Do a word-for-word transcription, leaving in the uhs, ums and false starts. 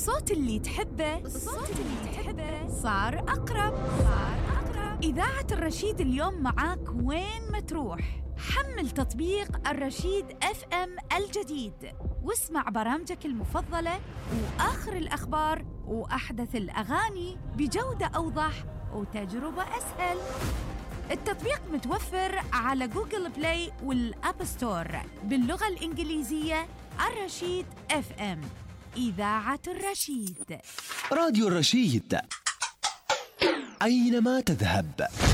الصوت اللي تحبه الصوت اللي تحبه صار أقرب صار أقرب. إذاعة الرشيد اليوم معاك وين ما تروح. حمل تطبيق الرشيد اف ام الجديد واسمع برامجك المفضلة وآخر الأخبار وأحدث الأغاني بجودة أوضح وتجربة أسهل. التطبيق متوفر على جوجل بلاي والأب ستور باللغة الإنجليزية. الرشيد اف ام، إذاعة الرشيد. راديو الرشيد، أينما تذهب.